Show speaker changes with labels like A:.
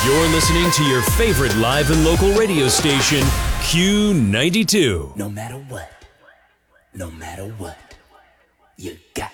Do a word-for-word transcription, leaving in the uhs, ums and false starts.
A: You're listening to your favorite live and local radio station, Q ninety-two.
B: No matter what, no matter what, you got